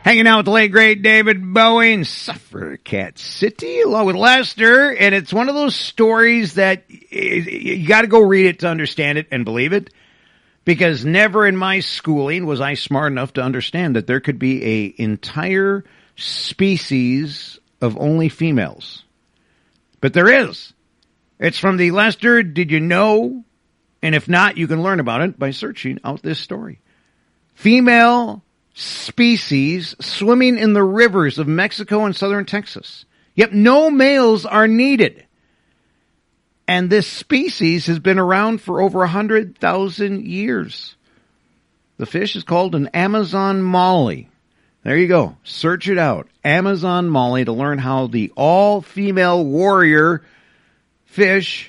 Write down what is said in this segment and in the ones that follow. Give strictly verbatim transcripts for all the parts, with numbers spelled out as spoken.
Hanging out with the late, great David Bowie in Suffragat City, along with Lester. And it's one of those stories that you got to go read it to understand it and believe it. Because never in my schooling was I smart enough to understand that there could be a entire species of only females. But there is. It's from the Lester Did You Know? And if not, you can learn about it by searching out this story. Female species swimming in the rivers of Mexico and southern Texas. Yet no males are needed. And this species has been around for over one hundred thousand years. The fish is called an Amazon molly. There you go. Search it out. Amazon molly to learn how the all-female warrior fish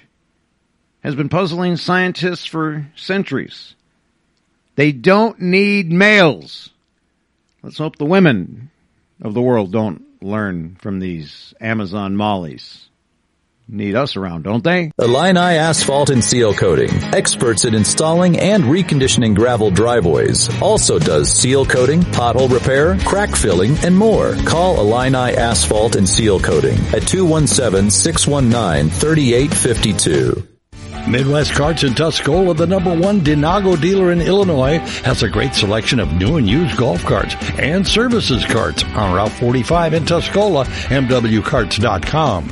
has been puzzling scientists for centuries. They don't need males. Let's hope the women of the world don't learn from these Amazon mollies. Need us around, don't they? Illini Asphalt and Seal Coating. Experts at installing and reconditioning gravel driveways. Also does seal coating, pothole repair, crack filling, and more. Call Illini Asphalt and Seal Coating at two one seven, six one nine, three eight five two. Midwest Carts in Tuscola, the number one Denago dealer in Illinois, has a great selection of new and used golf carts and services carts on Route forty-five in Tuscola, m w carts dot com.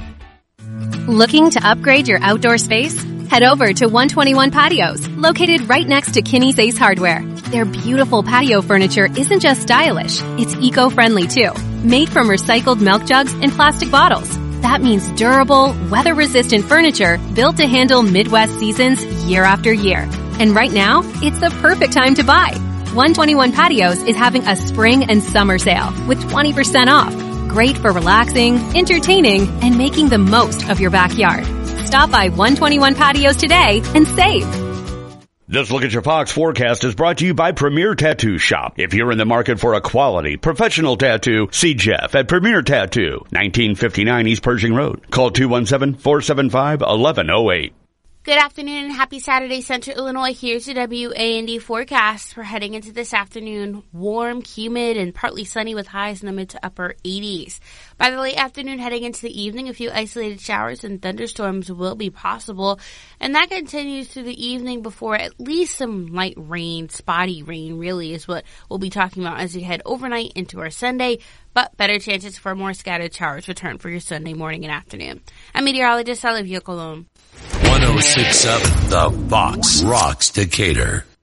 Looking to upgrade your outdoor space? Head over to one twenty-one Patios, located right next to Kinney's Ace Hardware. Their beautiful patio furniture isn't just stylish, it's eco-friendly too. Made from recycled milk jugs and plastic bottles. That means durable, weather-resistant furniture built to handle Midwest seasons year after year. And right now, it's the perfect time to buy. one twenty-one Patios is having a spring and summer sale with twenty percent off. Great for relaxing, entertaining, and making the most of your backyard. Stop by one twenty-one Patios today and save. This Look at Your Fox forecast is brought to you by Premier Tattoo Shop. If you're in the market for a quality, professional tattoo, see Jeff at Premier Tattoo, nineteen fifty-nine East Pershing Road. Call two one seven, four seven five, one one zero eight. Good afternoon and happy Saturday, Central Illinois. Here's the W A N D forecast. We're heading into this afternoon. Warm, humid, and partly sunny with highs in the mid to upper eighties. By the late afternoon, heading into the evening, a few isolated showers and thunderstorms will be possible. And that continues through the evening before at least some light rain, spotty rain really is what we'll be talking about as we head overnight into our Sunday. But better chances for more scattered showers return for your Sunday morning and afternoon. I'm meteorologist Olivia Colon. one oh six point seven The Fox rocks Decatur.